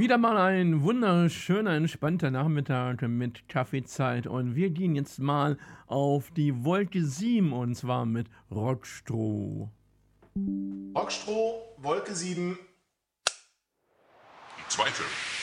Wieder mal ein wunderschöner, entspannter Nachmittag mit Kaffeezeit und wir gehen jetzt mal auf die Wolke 7 und zwar mit Rockstroh. Rockstroh, Wolke 7. Die zweite.